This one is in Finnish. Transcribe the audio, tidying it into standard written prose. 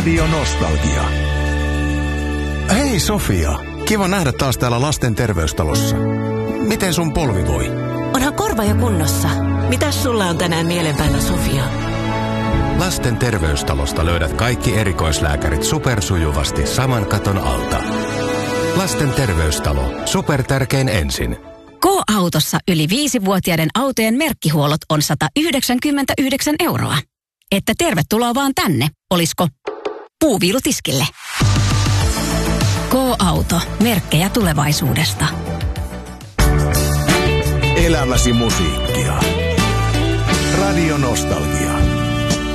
Radio Nostalgia. Hei Sofia, kiva nähdä taas täällä lasten terveystalossa. Miten sun polvi voi? Onhan korva jo kunnossa. Mitäs sulla on tänään mielen päällä, Sofia? Lasten terveystalosta löydät kaikki erikoislääkärit supersujuvasti saman katon alta. Lasten terveystalo. Supertärkein ensin. K-autossa yli 5-vuotiaiden autojen merkkihuollot on 199 €. Että tervetuloa vaan tänne, olisko puuviilutiskille. K-auto. Merkkejä tulevaisuudesta. Elämäsi musiikkia. Radio Nostalgia.